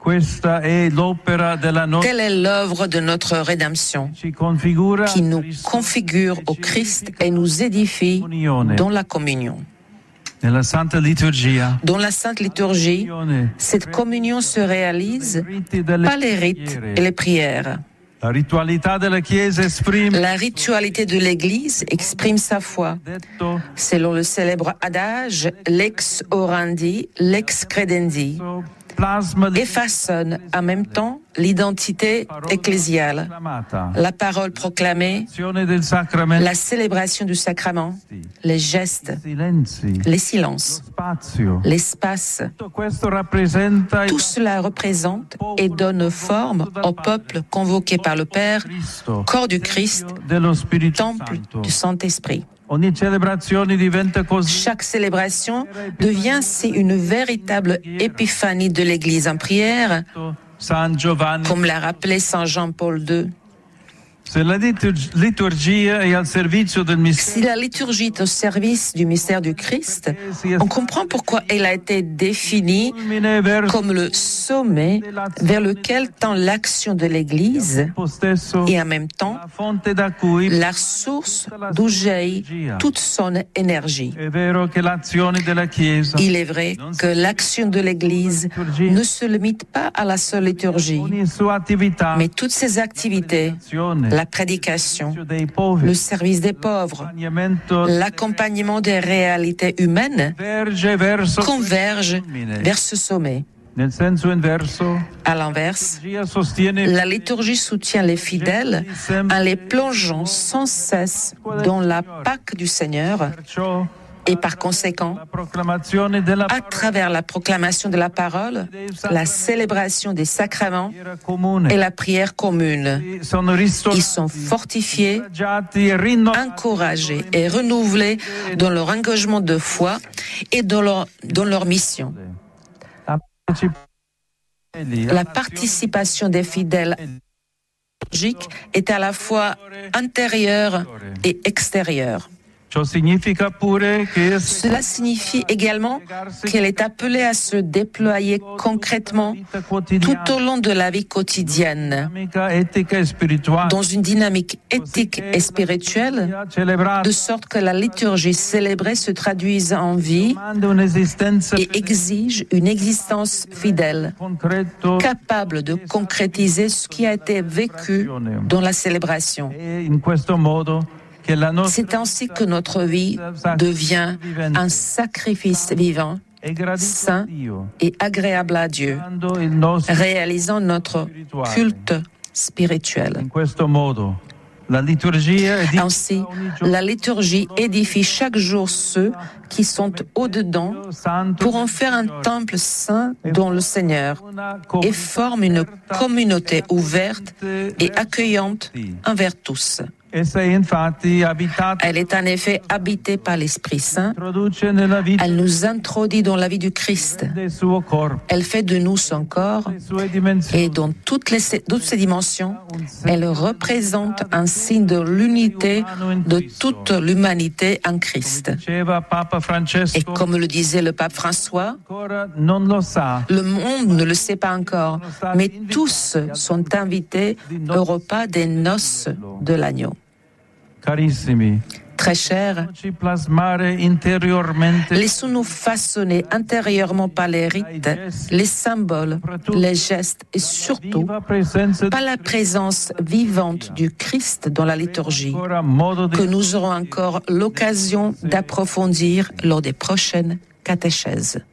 Telle est l'œuvre de notre rédemption, qui nous configure au Christ et nous édifie dans la communion. Dans la Sainte Liturgie, cette communion se réalise par les rites et les prières. La ritualité de l'Église exprime sa foi. Selon le célèbre adage « lex orandi, lex credendi », et façonne en même temps l'identité ecclésiale, la parole proclamée, la célébration du sacrement, les gestes, les silences, l'espace. Tout cela représente et donne forme au peuple convoqué par le Père, corps du Christ, temple du Saint-Esprit. Chaque célébration devient ainsi une véritable épiphanie de l'Église en prière, comme l'a rappelé Saint Jean-Paul II. Si la liturgie est au service du mystère du Christ, on comprend pourquoi elle a été définie comme le sommet vers lequel tend l'action de l'Église et en même temps la source d'où jaillit toute son énergie. Il est vrai que l'action de l'Église ne se limite pas à la seule liturgie, mais toutes ses activités, la prédication, le service des pauvres, l'accompagnement des réalités humaines convergent vers ce sommet. À l'inverse, la liturgie soutient les fidèles en les plongeant sans cesse dans la Pâque du Seigneur et par conséquent, à travers la proclamation de la parole, la célébration des sacrements et la prière commune, ils sont fortifiés, encouragés et renouvelés dans leur engagement de foi et dans leur mission. La participation des fidèles est à la fois intérieure et extérieure. Cela signifie également qu'elle est appelée à se déployer concrètement tout au long de la vie quotidienne, dans une dynamique éthique et spirituelle, de sorte que la liturgie célébrée se traduise en vie et exige une existence fidèle, capable de concrétiser ce qui a été vécu dans la célébration. C'est ainsi que notre vie devient un sacrifice vivant, saint et agréable à Dieu, réalisant notre culte spirituel. Ainsi, la liturgie édifie chaque jour ceux qui sont au-dedans pour en faire un temple saint dans le Seigneur et forme une communauté ouverte et accueillante envers tous. Elle est en effet habitée par l'Esprit Saint. Elle nous introduit dans la vie du Christ. Elle fait de nous son corps et dans toutes ses dimensions, elle représente un signe de l'unité de toute l'humanité en Christ. Et comme le disait le pape François, le monde ne le sait pas encore, mais tous sont invités au repas des noces de l'agneau. Très chers, laissons-nous façonner intérieurement par les rites, les symboles, les gestes et surtout par la présence vivante du Christ dans la liturgie, que nous aurons encore l'occasion d'approfondir lors des prochaines catéchèses.